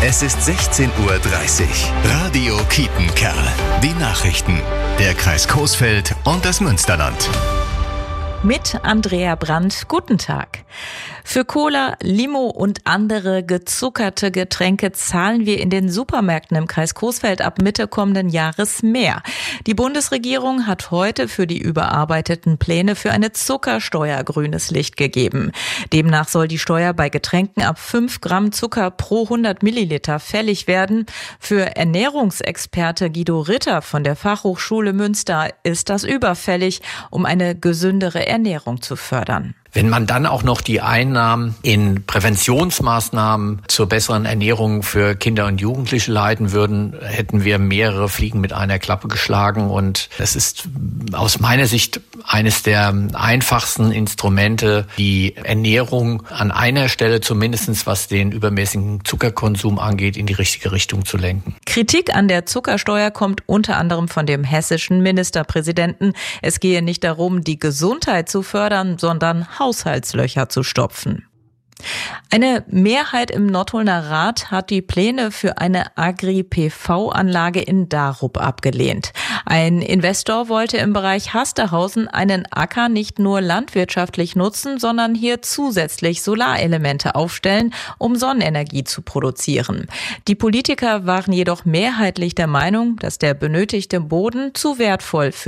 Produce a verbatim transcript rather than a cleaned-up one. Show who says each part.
Speaker 1: Es ist sechzehn Uhr dreißig. Radio Kiepenkerl. Die Nachrichten. Der Kreis Coesfeld und das Münsterland.
Speaker 2: Mit Andrea Brandt, guten Tag. Für Cola, Limo und andere gezuckerte Getränke zahlen wir in den Supermärkten im Kreis Coesfeld ab Mitte kommenden Jahres mehr. Die Bundesregierung hat heute für die überarbeiteten Pläne für eine Zuckersteuer grünes Licht gegeben. Demnach soll die Steuer bei Getränken ab fünf Gramm Zucker pro hundert Milliliter fällig werden. Für Ernährungsexperte Guido Ritter von der Fachhochschule Münster ist das überfällig, um eine gesündere Ernährung zu fördern.
Speaker 3: Wenn man dann auch noch die Einnahmen in Präventionsmaßnahmen zur besseren Ernährung für Kinder und Jugendliche leiten würden, hätten wir mehrere Fliegen mit einer Klappe geschlagen. Und es ist aus meiner Sicht eines der einfachsten Instrumente, die Ernährung an einer Stelle, zumindest was den übermäßigen Zuckerkonsum angeht, in die richtige Richtung zu lenken.
Speaker 2: Kritik an der Zuckersteuer kommt unter anderem von dem hessischen Ministerpräsidenten. Es gehe nicht darum, die Gesundheit zu fördern, sondern Haushaltslöcher zu stopfen. Eine Mehrheit im Nottulner Rat hat die Pläne für eine Agri-P V-Anlage in Darup abgelehnt. Ein Investor wollte im Bereich Hasterhausen einen Acker nicht nur landwirtschaftlich nutzen, sondern hier zusätzlich Solarelemente aufstellen, um Sonnenenergie zu produzieren. Die Politiker waren jedoch mehrheitlich der Meinung, dass der benötigte Boden zu wertvoll für